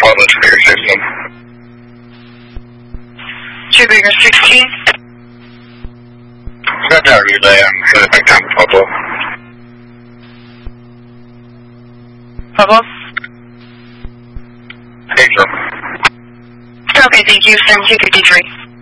wireless for your system. Trigger 16. Got that relay on the back down Pablo. Pablo? Pedro. Okay, thank you. 1753.